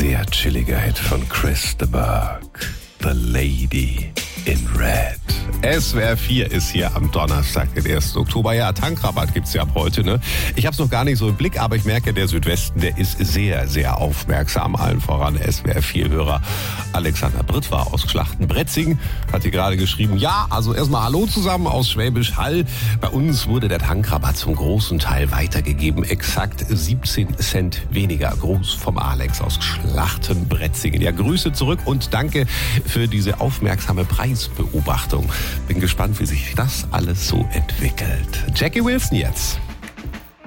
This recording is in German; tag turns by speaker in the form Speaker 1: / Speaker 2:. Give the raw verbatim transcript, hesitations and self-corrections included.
Speaker 1: sehr chilliger Hit von Chris de Burgh. The Lady in Red. S W R vier ist hier am Donnerstag, den ersten Oktober. Ja, Tankrabatt gibt's ja ab heute, ne? Ich habe es noch gar nicht so im Blick, aber ich merke, der Südwesten, der ist sehr, sehr aufmerksam. Allen voran S W R vier-Hörer Alexander Britwa aus Schlachtenbretzing hat hier gerade geschrieben, ja, also erstmal Hallo zusammen aus Schwäbisch Hall. Bei uns wurde der Tankrabatt zum großen Teil weitergegeben. Exakt siebzehn Cent weniger. Gruß vom Alex aus Schlachtenbretzingen. Ja, Grüße zurück und danke für diese aufmerksame Preisbeobachtung. Bin gespannt, wie sich das alles so entwickelt. Jackie Wilson jetzt.